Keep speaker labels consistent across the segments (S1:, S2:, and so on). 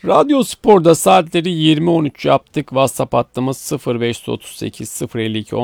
S1: Radyo Spor'da saatleri 20.13 yaptık. WhatsApp hattımız 0538 052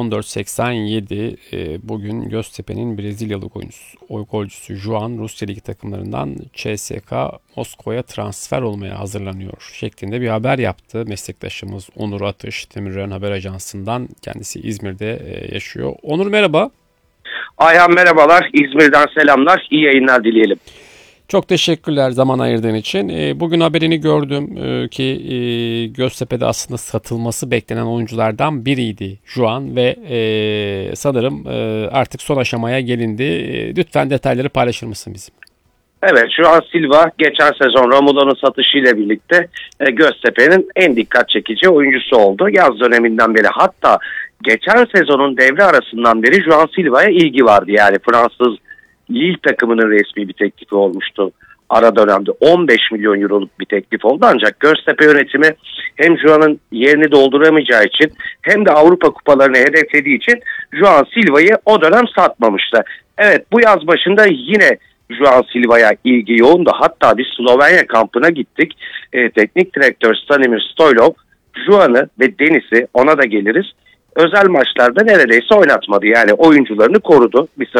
S1: 1487. Bugün Göztepe'nin Brezilyalı golcüsü Juan Rusya Ligi takımlarından CSKA Moskova'ya transfer olmaya hazırlanıyor şeklinde bir haber yaptı. Meslektaşımız Onur Atış, Demirören Haber Ajansı'ndan, kendisi İzmir'de yaşıyor. Onur merhaba.
S2: Ayhan merhabalar. İzmir'den selamlar. İyi yayınlar dileyelim.
S1: Çok teşekkürler zaman ayırdığın için. Bugün haberini gördüm ki Göztepe'de aslında satılması beklenen oyunculardan biriydi Juan ve sanırım artık son aşamaya gelindi. Lütfen detayları paylaşır mısın bizimle?
S2: Evet, Juan Silva geçen sezon Romulo'nun satışıyla birlikte Göztepe'nin en dikkat çekici oyuncusu oldu. Yaz döneminden beri, hatta geçen sezonun devre arasından beri Juan Silva'ya ilgi vardı. Yani Fransız Lille takımının resmi bir teklifi olmuştu. Ara dönemde 15 milyon euroluk bir teklif oldu, ancak Göztepe yönetimi hem Juan'ın yerini dolduramayacağı için hem de Avrupa kupalarını hedeflediği için Juan Silva'yı o dönem satmamıştı. Evet, bu yaz başında yine Juan Silva'ya ilgi yoğundu. Hatta biz Slovenya kampına gittik. Teknik direktör Stanimir Stoylov, Juan'ı ve Denis'i, ona da geliriz, özel maçlarda neredeyse oynatmadı. Yani oyuncularını korudu. Bir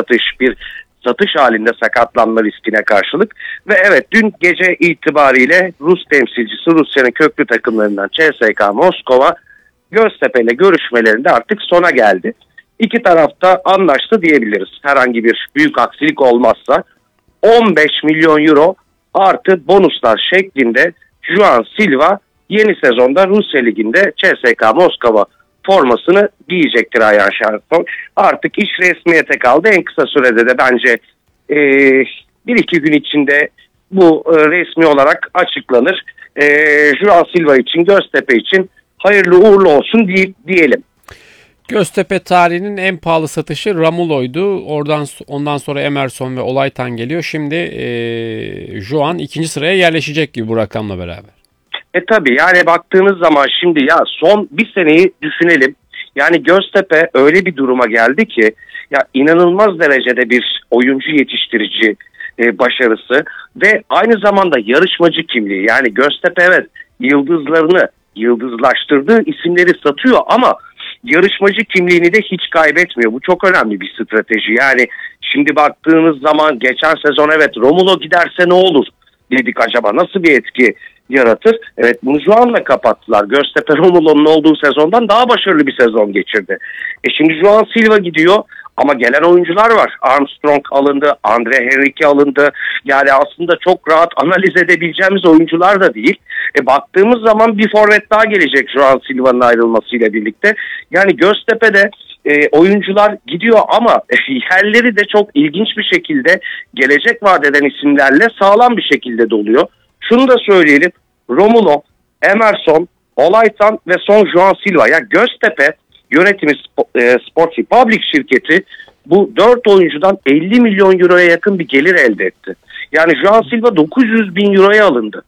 S2: satış halinde sakatlanma riskine karşılık. Ve evet, dün gece itibariyle Rus temsilcisi, Rusya'nın köklü takımlarından CSKA Moskova, Göztepe ile görüşmelerinde artık sona geldi. İki tarafta anlaştı diyebiliriz. Herhangi bir büyük aksilik olmazsa 15 milyon euro artı bonuslar şeklinde Juan Silva yeni sezonda Rusya Ligi'nde CSKA Moskova formasını giyecektir Ayhan Şenson. Artık iş resmiyete kaldı. En kısa sürede de bence bir iki gün içinde bu resmi olarak açıklanır. Juan Silva için, Göztepe için hayırlı uğurlu olsun diyelim.
S1: Göztepe tarihinin en pahalı satışı Romulo'ydu. Ondan sonra Emerson ve Olaytan geliyor. Şimdi Juan ikinci sıraya yerleşecek gibi bu rakamla beraber.
S2: Tabii, yani baktığınız zaman şimdi son bir seneyi düşünelim. Yani Göztepe öyle bir duruma geldi ki inanılmaz derecede bir oyuncu yetiştirici başarısı ve aynı zamanda yarışmacı kimliği. Yani Göztepe evet yıldızlarını, yıldızlaştırdığı isimleri satıyor ama yarışmacı kimliğini de hiç kaybetmiyor. Bu çok önemli bir strateji. Yani şimdi baktığınız zaman geçen sezon evet Romulo giderse ne olur dedik, acaba nasıl bir etki yaratır? Evet, bunu Juan'la kapattılar. Göztepe Romulo'nun olduğu sezondan daha başarılı bir sezon geçirdi. Şimdi Juan Silva gidiyor ama gelen oyuncular var. Armstrong alındı, Andre Henrique alındı. Yani aslında çok rahat analiz edebileceğimiz oyuncular da değil. Baktığımız zaman bir forvet daha gelecek Juan Silva'nın ayrılmasıyla birlikte. Yani Göztepe'de oyuncular gidiyor ama yerleri de çok ilginç bir şekilde gelecek vadeden isimlerle sağlam bir şekilde doluyor. Şunu da söyleyelim. Romulo, Emerson, Olaytan ve son Juan Silva. Ya Göztepe yönetimi Sport Republic şirketi bu 4 oyuncudan 50 milyon euroya yakın bir gelir elde etti. Yani Juan Silva 900 bin euroya alındı.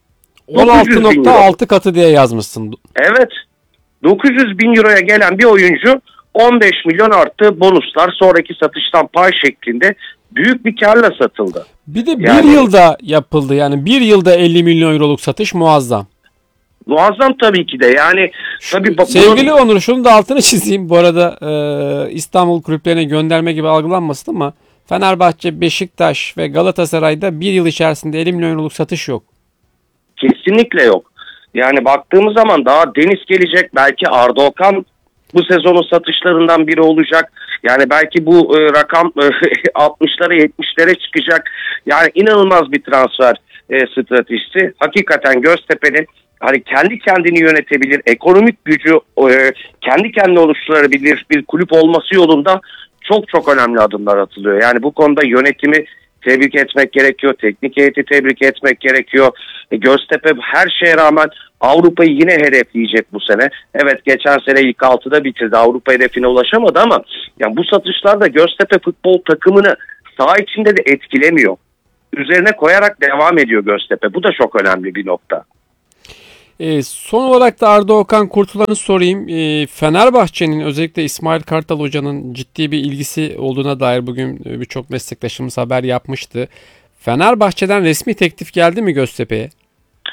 S1: 16.6 katı diye yazmışsın.
S2: Evet. 900 bin euroya gelen bir oyuncu 15 milyon artı bonuslar, sonraki satıştan pay şeklinde büyük bir karla satıldı.
S1: Bir de bir yılda yapıldı. Yani bir yılda 50 milyon euroluk satış muazzam.
S2: Muazzam tabii ki de. Yani tabii
S1: sevgili Onur, şunu da altını çizeyim. Bu arada İstanbul kulüplerine gönderme gibi algılanmasın ama Fenerbahçe, Beşiktaş ve Galatasaray'da bir yıl içerisinde 50 milyon euroluk satış yok.
S2: Kesinlikle yok. Yani baktığımız zaman daha Deniz gelecek. Belki Arda Okan bu sezonun satışlarından biri olacak. Yani belki bu rakam 60'lara 70'lere çıkacak. Yani inanılmaz bir transfer stratejisi. Hakikaten Göztepe'nin hani kendi kendini yönetebilir, ekonomik gücü kendi kendine oluşturabilir bir kulüp olması yolunda çok çok önemli adımlar atılıyor. Yani bu konuda yönetimi tebrik etmek gerekiyor, teknik heyeti tebrik etmek gerekiyor. Göztepe her şeye rağmen Avrupa'yı yine hedefleyecek bu sene. Evet, geçen sene ilk 6'da bitirdi, Avrupa hedefine ulaşamadı ama yani bu satışlar da Göztepe futbol takımını saha içinde de etkilemiyor. Üzerine koyarak devam ediyor Göztepe. Bu da çok önemli bir nokta.
S1: Son olarak da Arda Okan Kurtulan'ı sorayım. Fenerbahçe'nin özellikle İsmail Kartal Hoca'nın ciddi bir ilgisi olduğuna dair bugün birçok meslektaşımız haber yapmıştı. Fenerbahçe'den resmi teklif geldi mi Göztepe'ye?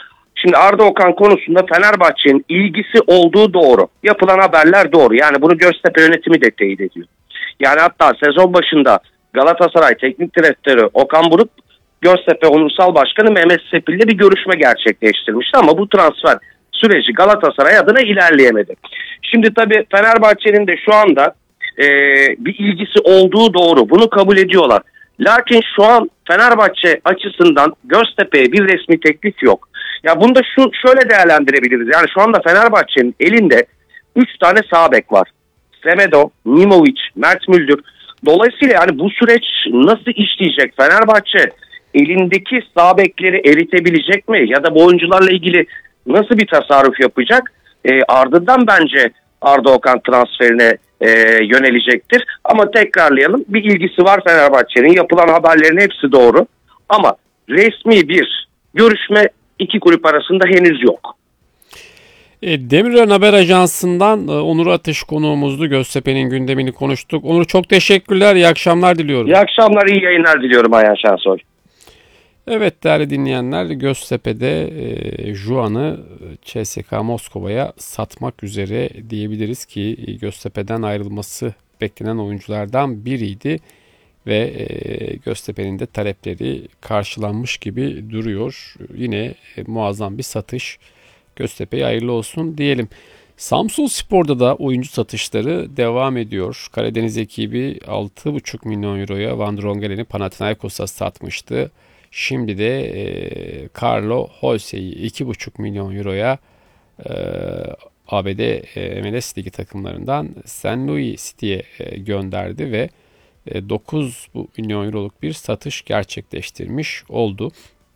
S2: Şimdi Arda Okan konusunda Fenerbahçe'nin ilgisi olduğu doğru. Yapılan haberler doğru. Yani bunu Göztepe yönetimi de teyit ediyor. Yani hatta sezon başında Galatasaray Teknik Direktörü Okan Buruk, Göztepe Onursal Başkanı Mehmet Sepil'le bir görüşme gerçekleştirmişti ama bu transfer süreci Galatasaray adına ilerleyemedi. Şimdi tabii Fenerbahçe'nin de şu anda bir ilgisi olduğu doğru. Bunu kabul ediyorlar. Lakin şu an Fenerbahçe açısından Göztepe'ye bir resmi teklif yok. Ya bunu da şöyle değerlendirebiliriz. Yani şu anda Fenerbahçe'nin elinde 3 tane sağ bek var. Semedo, Mimovic, Mert Müldür. Dolayısıyla yani bu süreç nasıl işleyecek? Fenerbahçe elindeki sağ bekleri eritebilecek mi? Ya da bu oyuncularla ilgili nasıl bir tasarruf yapacak? Ardından bence Arda Okan transferine yönelecektir. Ama tekrarlayalım, bir ilgisi var Fenerbahçe'nin. Yapılan haberlerin hepsi doğru. Ama resmi bir görüşme iki kulüp arasında henüz yok.
S1: Demirören Haber Ajansı'ndan Onur Ateş konuğumuzdu. Göztepe'nin gündemini konuştuk. Onur, çok teşekkürler. İyi akşamlar diliyorum.
S2: İyi akşamlar, iyi yayınlar diliyorum Ayhan Şensoy.
S1: Evet değerli dinleyenler, Göztepe'de Juan'ı CSKA Moskova'ya satmak üzere diyebiliriz ki Göztepe'den ayrılması beklenen oyunculardan biriydi ve Göztepe'nin de talepleri karşılanmış gibi duruyor. Yine muazzam bir satış. Göztepe'ye hayırlı olsun diyelim. Samsunspor'da da oyuncu satışları devam ediyor. Karadeniz ekibi 6,5 milyon euroya Van Drongelen'i Panathinaikos'a satmıştı. Şimdi de Carlo Holse'yi 2,5 milyon euroya ABD MLS Ligi takımlarından St. Louis City'ye gönderdi ve 9 milyon euroluk bir satış gerçekleştirmiş oldu.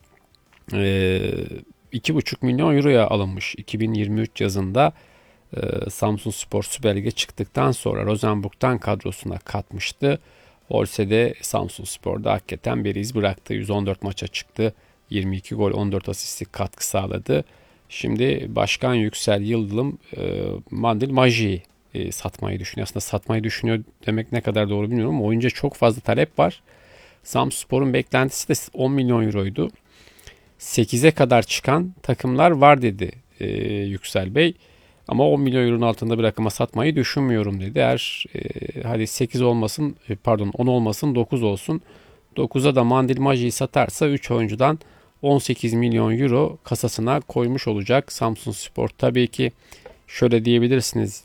S1: 2,5 milyon euroya alınmış 2023 yazında Samsunspor Süper Lig'e çıktıktan sonra Rosenborg'dan kadrosuna katmıştı. Holse'de Samsunspor'da hakikaten bir iz bıraktı. 114 maça çıktı. 22 gol 14 asistlik katkı sağladı. Şimdi Başkan Yüksel Yıldırım Mandil Maji'yi satmayı düşünüyor. Aslında satmayı düşünüyor demek ne kadar doğru bilmiyorum ama oyuncuya çok fazla talep var. Samsunspor'un beklentisi de 10 milyon euroydu. 8'e kadar çıkan takımlar var dedi Yüksel Bey. Ama 10 milyon euronun altında bir rakama satmayı düşünmüyorum dedi. Eğer hadi 8 olmasın, 10 olmasın, 9 olsun. 9'a da Mandil Maji'yi satarsa 3 oyuncudan 18 milyon euro kasasına koymuş olacak Samsunspor. Tabii ki şöyle diyebilirsiniz.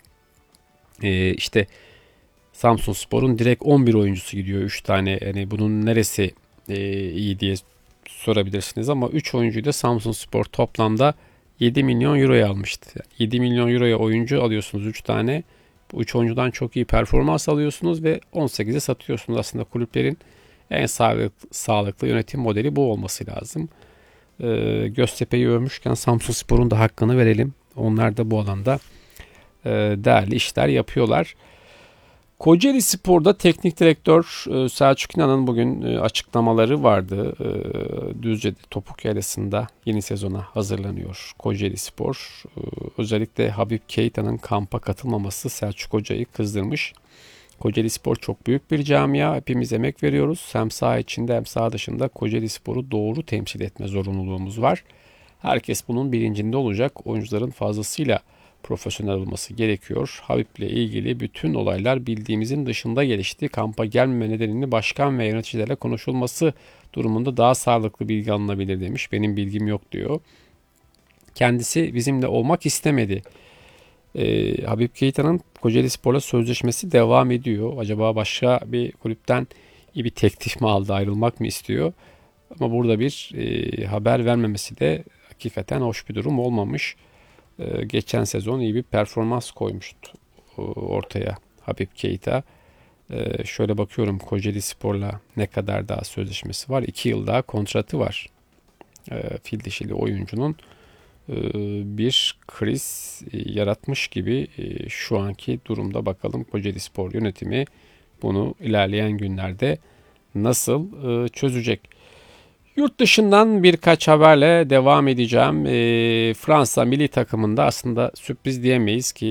S1: İşte Samsunspor'un direkt 11 oyuncusu gidiyor. 3 tane. Yani bunun neresi iyi diye sorabilirsiniz ama 3 oyuncuyu da Samsunspor toplamda 7 milyon euroya almıştı. Yani 7 milyon euroya oyuncu alıyorsunuz 3 tane. Bu 3 oyuncudan çok iyi performans alıyorsunuz ve 18'e satıyorsunuz. Aslında kulüplerin en sağlıklı yönetim modeli bu olması lazım. Göztepe'yi övmüşken Samsunspor'un da hakkını verelim. Onlar da bu alanda değerli işler yapıyorlar. Kocaeli Spor'da teknik direktör Selçuk İnan'ın bugün açıklamaları vardı. Düzce'de Topuk Yaylası'nda yeni sezona hazırlanıyor Kocaeli Spor. Özellikle Habib Keita'nın kampa katılmaması Selçuk Hoca'yı kızdırmış. Kocaeli Spor çok büyük bir camia. Hepimiz emek veriyoruz. Hem saha içinde hem saha dışında Kocaeli Spor'u doğru temsil etme zorunluluğumuz var. Herkes bunun bilincinde olacak. Oyuncuların fazlasıyla profesyonel olması gerekiyor. Habib'le ilgili bütün olaylar bildiğimizin dışında gelişti. Kampa gelmeme nedenini başkan ve yöneticilerle konuşulması durumunda daha sağlıklı bilgi alınabilir demiş. Benim bilgim yok diyor. Kendisi bizimle olmak istemedi. Habib Keita'nın Kocaeli Spor'la sözleşmesi devam ediyor. Acaba başka bir kulüpten iyi bir teklif mi aldı, ayrılmak mı istiyor? Ama burada bir haber vermemesi de hakikaten hoş bir durum olmamış. Geçen sezon iyi bir performans koymuştu ortaya Habib Keita. Şöyle bakıyorum Kocaeli Spor'la ne kadar daha sözleşmesi var. 2 yıl daha kontratı var. Fil dişili oyuncunun bir kriz yaratmış gibi şu anki durumda. Bakalım Kocaeli Spor yönetimi bunu ilerleyen günlerde nasıl çözecek? Yurt dışından birkaç haberle devam edeceğim. Fransa milli takımında aslında sürpriz diyemeyiz ki